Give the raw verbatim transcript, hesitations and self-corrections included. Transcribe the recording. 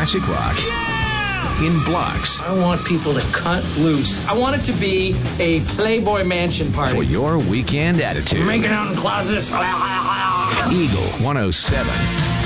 classic rock in blocks. I want people to cut loose. I want it to be a Playboy Mansion party. For your weekend attitude. Making out in closets. Eagle one oh seven.